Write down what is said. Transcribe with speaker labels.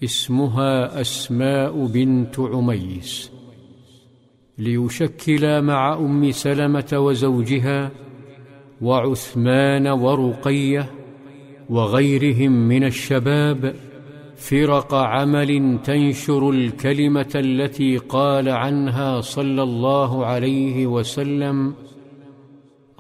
Speaker 1: اسمها أسماء بنت عميس، ليشكلا مع أم سلمة وزوجها وعثمان ورقية وغيرهم من الشباب فرق عمل تنشر الكلمة التي قال عنها صلى الله عليه وسلم: